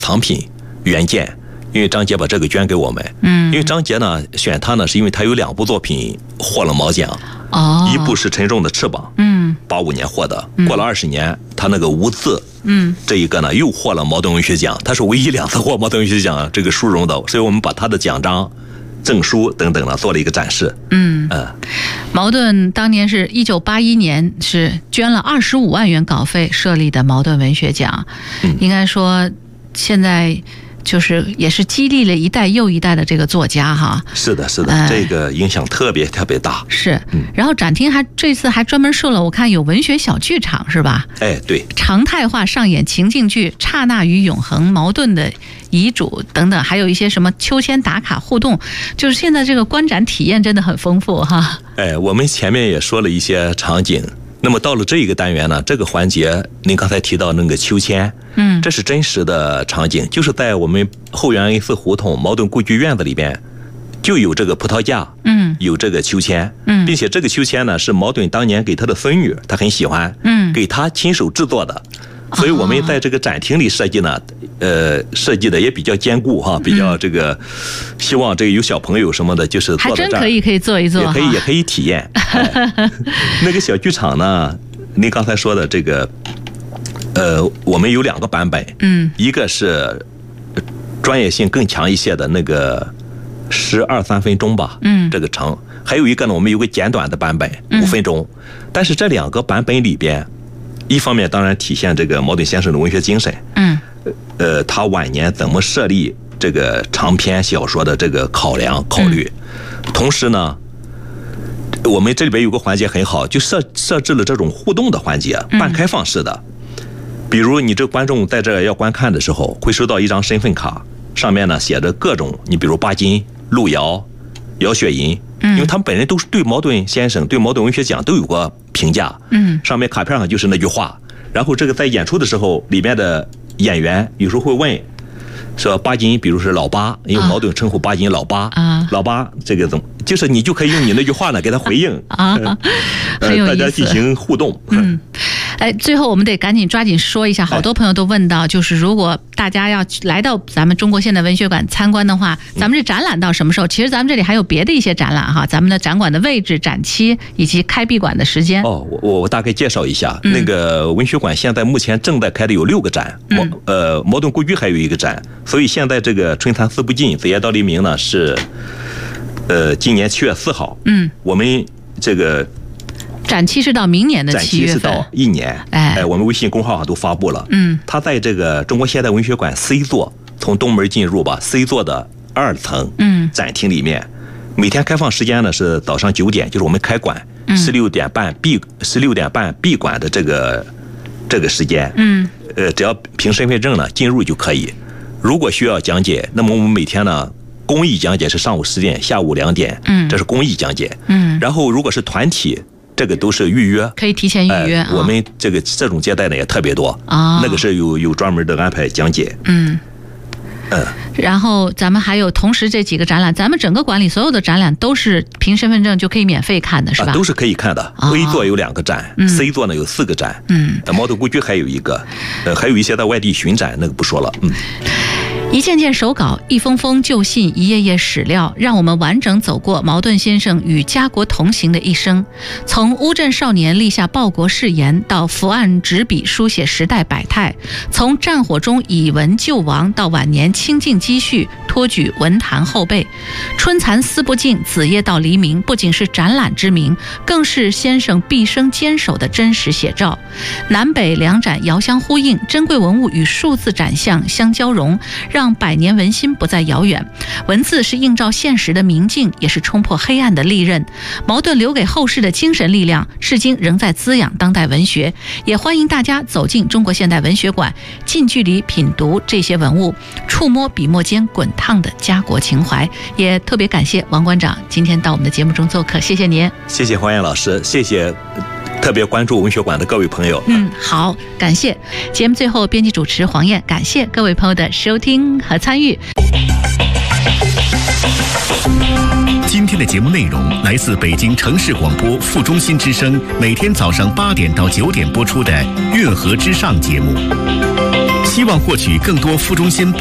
藏品原件，因为张杰把这个捐给我们。因为张杰呢选他呢，是因为他有2部作品获了毛奖。一部是《沉重的翅膀》，85年获的，过了20年，他那个无字，这一个呢又获了茅盾文学奖，他是唯一2次获茅盾文学奖这个殊荣的，所以我们把他的奖章、证书等等呢做了一个展示。 茅盾当年是1981年是捐了25万元稿费设立的茅盾文学奖，应该说现在就是也是激励了一代又一代的这个作家哈。 是的，这个影响特别大。是， 然后展厅这次还专门设了，我看有文学小剧场是吧？对，常态化上演情境剧《刹那与永恒》、茅盾的遗嘱等等，还有一些什么秋千打卡互动，就是现在这个观展体验真的很丰富哈。 我们前面也说了一些场景。那么到了这一个单元呢，这个环节您刚才提到那个秋千，这是真实的场景，就是在我们后园恩寺胡同茅盾故居院子里边就有这个葡萄架，有这个秋千，并且这个秋千呢是茅盾当年给他的孙女，他很喜欢，给他亲手制作的。所以我们在这个展厅里设计呢，设计的也比较坚固哈，比较这个，希望这个有小朋友什么的，就是坐在这儿还真可以做一做， 也可以体验。那个小剧场呢，您刚才说的这个，我们有2个版本，一个是专业性更强一些的那个12-13分钟吧，这个长，还有一个呢，我们有个简短的版本5分钟，但是这2个版本里边。一方面当然体现这个茅盾先生的文学精神，他晚年怎么设立这个长篇小说的这个考虑，同时呢，我们这里边有个环节很好，就设置了这种互动的环节，半开放式的，比如你这观众在这要观看的时候，会收到一张身份卡，上面呢写着各种，你比如巴金、路遥、姚雪银。因为他们本人都是对茅盾先生、对茅盾文学奖都有过评价，上面卡片上就是那句话。然后这个在演出的时候，里面的演员有时候会问，说巴金，比如是老八，因为茅盾称呼巴金老八，老八这个怎么，就是你就可以用你那句话呢给他回应，大家进行互动。 最后我们得赶紧抓紧说一下，好多朋友都问到，就是如果大家要来到咱们中国现代文学馆参观的话，咱们这展览到什么时候？其实咱们这里还有别的一些展览哈，咱们的展馆的位置、展期以及开闭馆的时间。 我大概介绍一下，那个文学馆现在目前正在开的有6个展，茅盾故居还有1个展，所以现在这个春蚕丝不尽，子夜到黎明呢是，今年7月4号，我们这个。 展期是到明年的7月份，展期是到1年。我们微信公号上都发布了。他在这个中国现代文学馆 C 座，从东门进入吧 ，C 座的2层，展厅里面，每天开放时间呢是早上9点，就是我们开馆，16点半闭馆的这个时间。只要凭身份证呢进入就可以。如果需要讲解，那么我们每天呢公益讲解是上午10点、下午2点，这是公益讲解。然后如果是团体。这个都是预约， 可以提前预约。 我们这种接待呢也特别多，那个是有专门的安排讲解。 然后咱们还有同时这几个展览，咱们整个馆里所有的展览都是凭身份证就可以免费看的，是吧？ 都是可以看的。A 座有2个展，C 座呢有4个展。茅盾故居还有1个，还有一些在外地巡展，那个不说了。 一件件手稿，一封封旧信，一页页史料，让我们完整走过茅盾先生与家国同行的一生。从乌镇少年立下报国誓言，到伏案执笔书写时代百态；从战火中以文救亡，到晚年倾尽积蓄，托举文坛后辈。春蚕丝不尽，子夜到黎明，不仅是展览之名，更是先生毕生坚守的真实写照。南北2展遥相呼应，珍贵文物与数字展项相交融，让百年文心不再遥远。文字是映照现实的明镜，也是冲破黑暗的利刃。茅盾留给后世的精神力量，至今仍在滋养当代文学。也欢迎大家走进中国现代文学馆，近距离品读这些文物，触摸笔墨间滚烫的家国情怀。也特别感谢王馆长今天到我们的节目中做客，谢谢您。 谢谢黄燕老师，谢谢特别关注文学馆的各位朋友。 好，感谢。节目最后，编辑主持黄燕，感谢各位朋友的收听和参与。 今天的节目内容来自北京城市广播副中心之声，每天早上8点到9点播出的《运河之上》节目。 希望获取更多傅中心